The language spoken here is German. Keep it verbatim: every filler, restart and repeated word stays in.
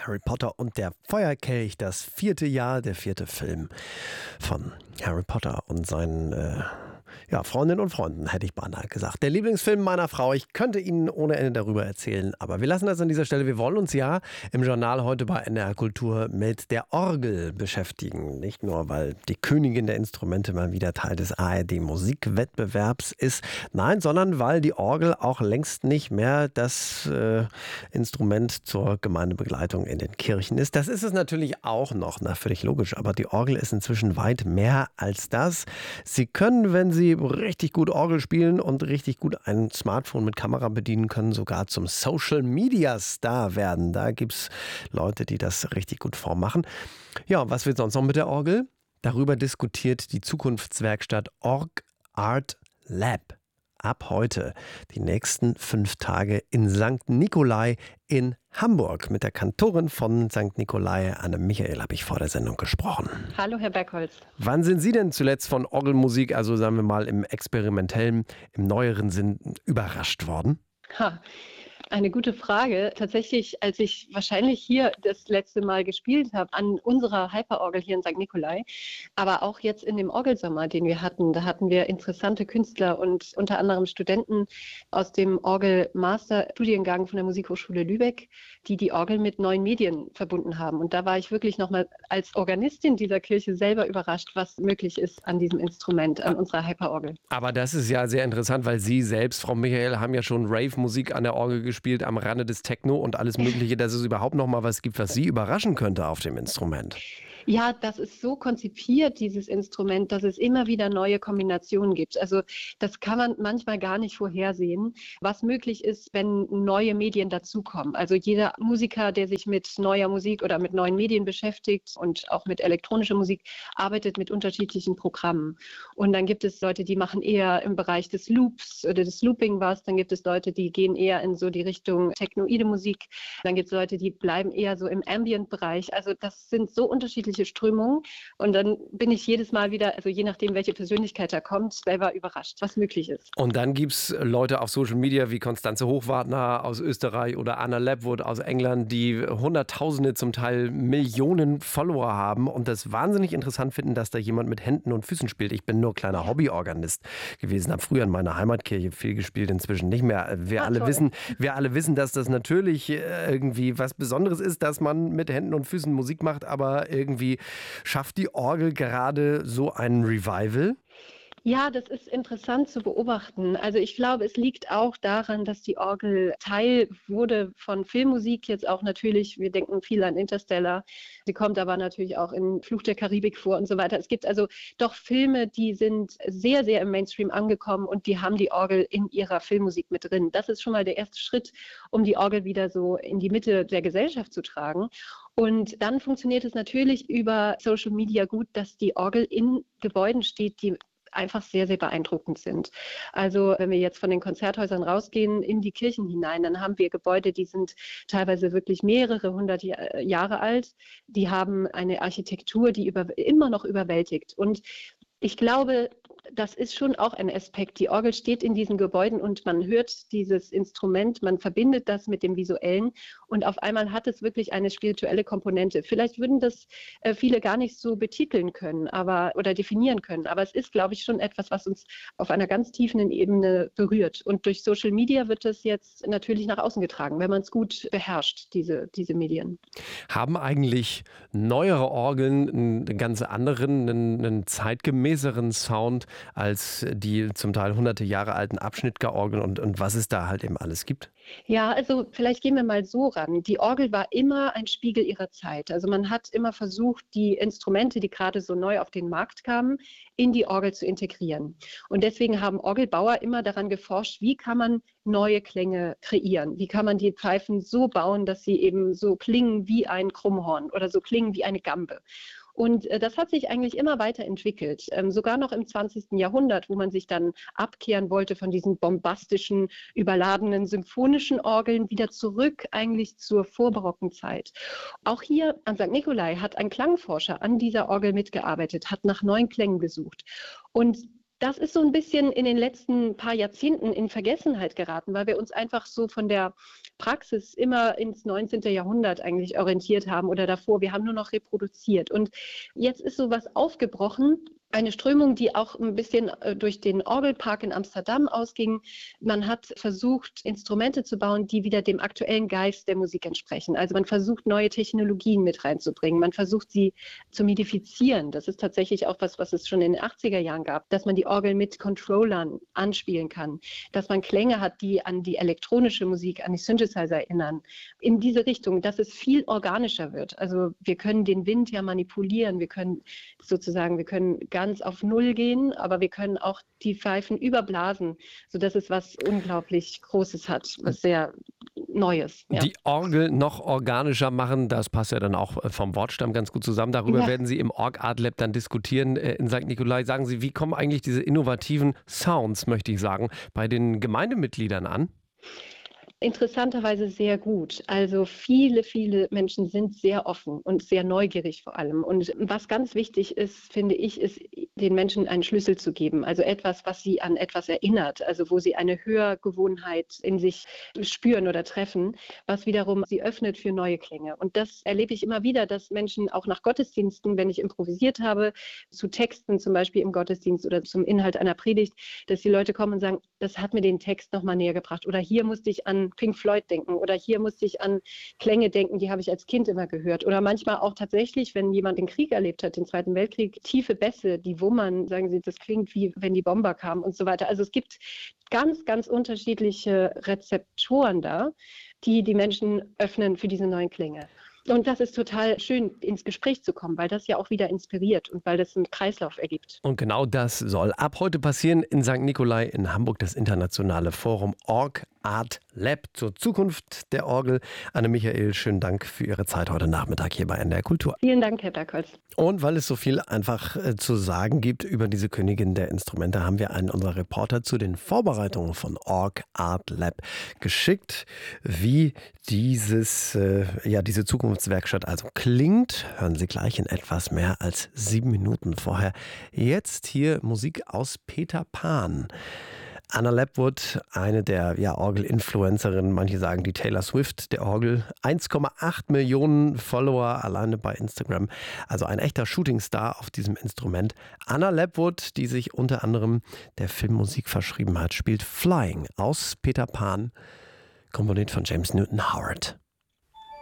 Harry Potter und der Feuerkelch, das vierte Jahr, der vierte Film von Harry Potter und seinen äh, ja, Freundinnen und Freunden, hätte ich beinahe gesagt. Der Lieblingsfilm meiner Frau. Ich könnte Ihnen ohne Ende darüber erzählen, aber wir lassen das an dieser Stelle. Wir wollen uns ja im Journal heute bei N D R Kultur mit der Orgel beschäftigen. Nicht nur, weil die Königin der Instrumente mal wieder Teil des A R D-Musikwettbewerbs ist, nein, sondern weil die Orgel auch längst nicht mehr das äh, Instrument zur Gemeindebegleitung in den Kirchen ist. Das ist es natürlich auch noch, na, völlig logisch, aber die Orgel ist inzwischen weit mehr als das. Sie können, wenn Sie richtig gut Orgel spielen und richtig gut ein Smartphone mit Kamera bedienen können, sogar zum Social-Media-Star werden. Da gibt es Leute, die das richtig gut vormachen. Ja, was wird sonst noch mit der Orgel? Darüber diskutiert die Zukunftswerkstatt Org Art Lab. Ab heute die nächsten fünf Tage in Sankt Nikolai in Hamburg. Mit der Kantorin von Sankt Nikolai, Anne Michael, habe ich vor der Sendung gesprochen. Hallo, Herr Bergholz. Wann sind Sie denn zuletzt von Orgelmusik, also sagen wir mal im experimentellen, im neueren Sinn, überrascht worden? Ha. Eine gute Frage. Tatsächlich, als ich wahrscheinlich hier das letzte Mal gespielt habe, an unserer Hyperorgel hier in Sankt Nikolai, aber auch jetzt in dem Orgelsommer, den wir hatten, da hatten wir interessante Künstler und unter anderem Studenten aus dem Orgel-Master-Studiengang von der Musikhochschule Lübeck, die die Orgel mit neuen Medien verbunden haben. Und da war ich wirklich nochmal als Organistin dieser Kirche selber überrascht, was möglich ist an diesem Instrument, an unserer Hyperorgel. Aber das ist ja sehr interessant, weil Sie selbst, Frau Michael, haben ja schon Rave-Musik an der Orgel gespielt. Spielt am Rande des Techno und alles Mögliche, dass es überhaupt noch mal was gibt, was Sie überraschen könnte auf dem Instrument. Ja, das ist so konzipiert, dieses Instrument, dass es immer wieder neue Kombinationen gibt. Also das kann man manchmal gar nicht vorhersehen, was möglich ist, wenn neue Medien dazukommen. Also jeder Musiker, der sich mit neuer Musik oder mit neuen Medien beschäftigt und auch mit elektronischer Musik, arbeitet mit unterschiedlichen Programmen. Und dann gibt es Leute, die machen eher im Bereich des Loops oder des Looping was. Dann gibt es Leute, die gehen eher in so die Richtung technoide Musik. Dann gibt es Leute, die bleiben eher so im Ambient-Bereich. Also das sind so unterschiedliche Strömung und dann bin ich jedes Mal wieder, also je nachdem, welche Persönlichkeit da kommt, selber überrascht, was möglich ist. Und dann gibt es Leute auf Social Media wie Konstanze Hochwartner aus Österreich oder Anna Lepwood aus England, die Hunderttausende, zum Teil Millionen Follower haben und das wahnsinnig interessant finden, dass da jemand mit Händen und Füßen spielt. Ich bin nur kleiner Hobbyorganist gewesen, habe früher in meiner Heimatkirche viel gespielt, inzwischen nicht mehr. Wir, ah, alle, wissen, wir alle wissen, dass das natürlich irgendwie was Besonderes ist, dass man mit Händen und Füßen Musik macht, aber irgendwie schafft die Orgel gerade so ein Revival? Ja, das ist interessant zu beobachten. Also ich glaube, es liegt auch daran, dass die Orgel Teil wurde von Filmmusik, jetzt auch natürlich, wir denken viel an Interstellar, sie kommt aber natürlich auch in Fluch der Karibik vor und so weiter. Es gibt also doch Filme, die sind sehr, sehr im Mainstream angekommen und die haben die Orgel in ihrer Filmmusik mit drin. Das ist schon mal der erste Schritt, um die Orgel wieder so in die Mitte der Gesellschaft zu tragen. Und dann funktioniert es natürlich über Social Media gut, dass die Orgel in Gebäuden steht, die einfach sehr, sehr beeindruckend sind. Also wenn wir jetzt von den Konzerthäusern rausgehen in die Kirchen hinein, dann haben wir Gebäude, die sind teilweise wirklich mehrere hundert Jahre alt. Die haben eine Architektur, die über, immer noch überwältigt. Und ich glaube, das ist schon auch ein Aspekt. Die Orgel steht in diesen Gebäuden und man hört dieses Instrument, man verbindet das mit dem Visuellen und auf einmal hat es wirklich eine spirituelle Komponente. Vielleicht würden das äh, viele gar nicht so betiteln können, aber oder definieren können. Aber es ist, glaube ich, schon etwas, was uns auf einer ganz tiefen Ebene berührt. Und durch Social Media wird es jetzt natürlich nach außen getragen, wenn man es gut beherrscht, diese, diese Medien. Haben eigentlich neuere Orgeln einen ganz anderen, einen, einen zeitgemäßeren Sound als die zum Teil hunderte Jahre alten Abschnittgerorgeln und, und was es da halt eben alles gibt? Ja, also vielleicht gehen wir mal so ran. Die Orgel war immer ein Spiegel ihrer Zeit. Also man hat immer versucht, die Instrumente, die gerade so neu auf den Markt kamen, in die Orgel zu integrieren. Und deswegen haben Orgelbauer immer daran geforscht, wie kann man neue Klänge kreieren? Wie kann man die Pfeifen so bauen, dass sie eben so klingen wie ein Krummhorn oder so klingen wie eine Gambe? Und äh, das hat sich eigentlich immer weiterentwickelt, ähm, sogar noch im zwanzigsten Jahrhundert, wo man sich dann abkehren wollte von diesen bombastischen, überladenen, symphonischen Orgeln, wieder zurück eigentlich zur vorbarocken Zeit. Auch hier an Sankt Nikolai hat ein Klangforscher an dieser Orgel mitgearbeitet, hat nach neuen Klängen gesucht. Und das ist so ein bisschen in den letzten paar Jahrzehnten in Vergessenheit geraten, weil wir uns einfach so von der Praxis immer ins neunzehnten Jahrhundert eigentlich orientiert haben oder davor. Wir haben nur noch reproduziert. Und jetzt ist sowas aufgebrochen. Eine Strömung, die auch ein bisschen durch den Orgelpark in Amsterdam ausging. Man hat versucht, Instrumente zu bauen, die wieder dem aktuellen Geist der Musik entsprechen. Also man versucht, neue Technologien mit reinzubringen. Man versucht, sie zu modifizieren. Das ist tatsächlich auch was, was es schon in den achtziger Jahren gab, dass man die Orgel mit Controllern anspielen kann, dass man Klänge hat, die an die elektronische Musik, an die Synthesizer erinnern. In diese Richtung, dass es viel organischer wird. Also wir können den Wind ja manipulieren. Wir können sozusagen, wir können ganz auf Null gehen, aber wir können auch die Pfeifen überblasen, sodass es was unglaublich Großes hat, was sehr Neues. Ja. Die Orgel noch organischer machen, das passt ja dann auch vom Wortstamm ganz gut zusammen. Darüber ja. werden Sie im Org Art Lab dann diskutieren in Sankt Nikolai. Sagen Sie, wie kommen eigentlich diese innovativen Sounds, möchte ich sagen, bei den Gemeindemitgliedern an? Interessanterweise sehr gut. Also viele, viele Menschen sind sehr offen und sehr neugierig vor allem. Und was ganz wichtig ist, finde ich, ist, den Menschen einen Schlüssel zu geben. Also etwas, was sie an etwas erinnert. Also wo sie eine Hörgewohnheit in sich spüren oder treffen, was wiederum sie öffnet für neue Klänge. Und das erlebe ich immer wieder, dass Menschen auch nach Gottesdiensten, wenn ich improvisiert habe, zu Texten zum Beispiel im Gottesdienst oder zum Inhalt einer Predigt, dass die Leute kommen und sagen, das hat mir den Text nochmal näher gebracht. Oder hier musste ich an Pink Floyd denken oder hier musste ich an Klänge denken, die habe ich als Kind immer gehört. Oder manchmal auch tatsächlich, wenn jemand den Krieg erlebt hat, den Zweiten Weltkrieg, tiefe Bässe, die wummern, sagen sie, das klingt wie wenn die Bomber kamen und so weiter. Also es gibt ganz, ganz unterschiedliche Rezeptoren da, die die Menschen öffnen für diese neuen Klänge. Und das ist total schön, ins Gespräch zu kommen, weil das ja auch wieder inspiriert und weil das einen Kreislauf ergibt. Und genau das soll ab heute passieren in Sankt Nikolai in Hamburg, das internationale Forum Org Art Lab zur Zukunft der Orgel. Anne-Michael, schönen Dank für Ihre Zeit heute Nachmittag hier bei N D R Kultur. Vielen Dank, Herr Bergholz. Und weil es so viel einfach äh, zu sagen gibt über diese Königin der Instrumente, haben wir einen unserer Reporter zu den Vorbereitungen von Org Art Lab geschickt. Wie dieses, äh, ja, diese Zukunftswerkstatt also klingt, hören Sie gleich in etwas mehr als sieben Minuten vorher. Jetzt hier Musik aus Peter Pan. Anna Lapwood, eine der ja, Orgel-Influencerinnen, manche sagen die Taylor Swift der Orgel, eins Komma acht Millionen Follower alleine bei Instagram, also ein echter Shootingstar auf diesem Instrument. Anna Lapwood, die sich unter anderem der Filmmusik verschrieben hat, spielt Flying aus Peter Pan, komponiert von James Newton Howard.